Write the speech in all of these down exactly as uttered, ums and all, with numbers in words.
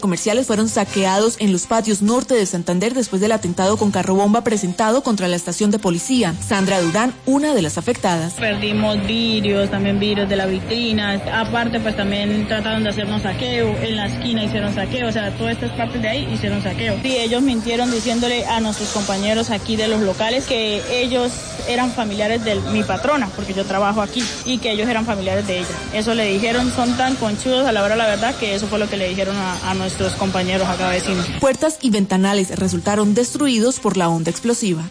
comerciales fueron saqueados en los patios norte de Santander después del atentado con carrobomba presentado contra la estación de policía. Sandra Durán, una de las afectadas. Perdimos vidrios, también vidrios de la vitrina, aparte pues también trataron de hacernos saqueo, en la esquina hicieron saqueo, o sea, todas estas partes de ahí hicieron saqueo. Sí, ellos mintieron diciéndole a nuestros compañeros aquí de los locales que ellos eran familiares de mi patrona, porque yo trabajo aquí, y que ellos eran familiares de ella. Eso le dijeron, son tan conchudos a la hora la verdad que eso fue lo que le dijeron a, a nuestros nuestros compañeros acá vecinos. Puertas y ventanales resultaron destruidos por la onda explosiva.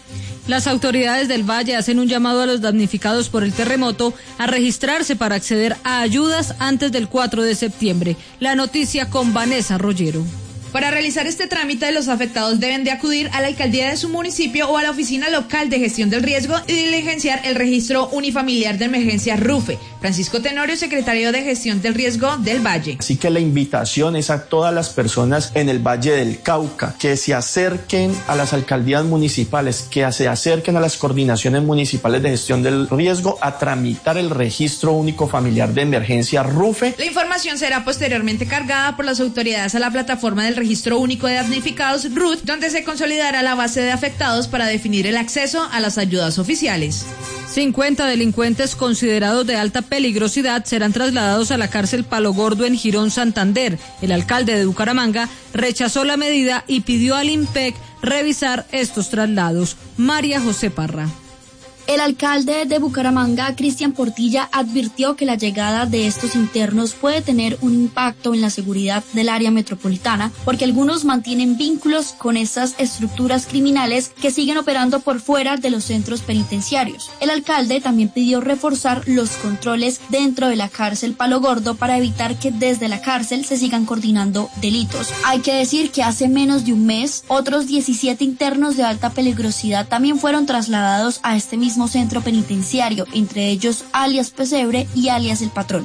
Las autoridades del Valle hacen un llamado a los damnificados por el terremoto a registrarse para acceder a ayudas antes del cuatro de septiembre. La noticia con Vanessa Rollero. Para realizar este trámite, los afectados deben de acudir a la alcaldía de su municipio o a la oficina local de gestión del riesgo y diligenciar el registro unifamiliar de emergencia RUFE. Francisco Tenorio, secretario de gestión del riesgo del Valle. Así que la invitación es a todas las personas en el Valle del Cauca que se acerquen a las alcaldías municipales, que se acerquen a las coordinaciones municipales de gestión del riesgo a tramitar el registro único familiar de emergencia RUFE. La información será posteriormente cargada por las autoridades a la plataforma del Registro Único de Damnificados R U T, donde se consolidará la base de afectados para definir el acceso a las ayudas oficiales. cincuenta delincuentes considerados de alta peligrosidad serán trasladados a la cárcel Palo Gordo en Girón, Santander. El alcalde de Bucaramanga rechazó la medida y pidió al IMPEC revisar estos traslados. María José Parra. El alcalde de Bucaramanga, Cristian Portilla, advirtió que la llegada de estos internos puede tener un impacto en la seguridad del área metropolitana, porque algunos mantienen vínculos con estas estructuras criminales que siguen operando por fuera de los centros penitenciarios. El alcalde también pidió reforzar los controles dentro de la cárcel Palo Gordo para evitar que desde la cárcel se sigan coordinando delitos. Hay que decir que hace menos de un mes, otros diecisiete internos de alta peligrosidad también fueron trasladados a este mismo centro penitenciario, entre ellos alias Pesebre y alias El Patrón.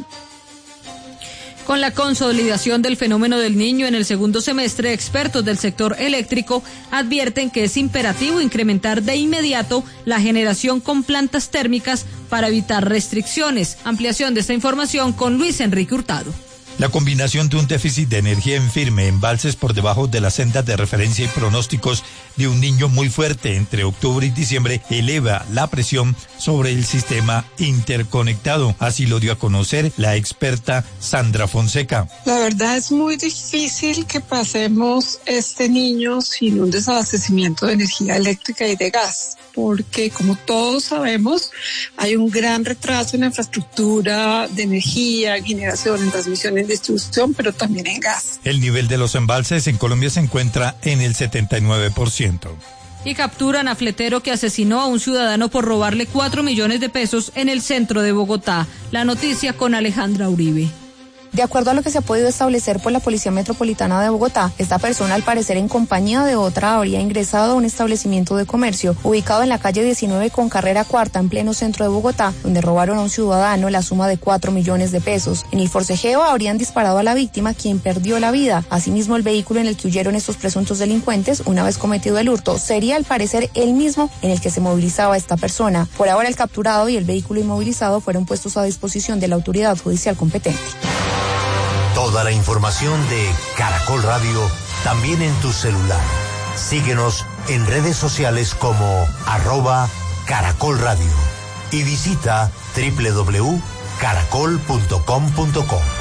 Con la consolidación del fenómeno del Niño en el segundo semestre, expertos del sector eléctrico advierten que es imperativo incrementar de inmediato la generación con plantas térmicas para evitar restricciones. Ampliación de esta información con Luis Enrique Hurtado. La combinación de un déficit de energía en firme, embalses por debajo de las sendas de referencia y pronósticos de un niño muy fuerte entre octubre y diciembre eleva la presión sobre el sistema interconectado. Así lo dio a conocer la experta Sandra Fonseca. La verdad es muy difícil que pasemos este niño sin un desabastecimiento de energía eléctrica y de gas, porque como todos sabemos hay un gran retraso en la infraestructura de energía, en generación, en transmisión, en distribución, pero también en gas. El nivel de los embalses en Colombia se encuentra en el setenta y nueve por ciento. Y capturan a fletero que asesinó a un ciudadano por robarle cuatro millones de pesos en el centro de Bogotá. La noticia con Alejandra Uribe. De acuerdo a lo que se ha podido establecer por la Policía Metropolitana de Bogotá, esta persona, al parecer en compañía de otra, habría ingresado a un establecimiento de comercio ubicado en la calle diecinueve con carrera cuarta en pleno centro de Bogotá, donde robaron a un ciudadano la suma de cuatro millones de pesos. En el forcejeo habrían disparado a la víctima, quien perdió la vida. Asimismo, el vehículo en el que huyeron estos presuntos delincuentes, una vez cometido el hurto, sería al parecer el mismo en el que se movilizaba esta persona. Por ahora, el capturado y el vehículo inmovilizado fueron puestos a disposición de la autoridad judicial competente. Toda la información de Caracol Radio también en tu celular. Síguenos en redes sociales como arroba Caracol Radio y visita doble u doble u doble u punto caracol punto com punto co.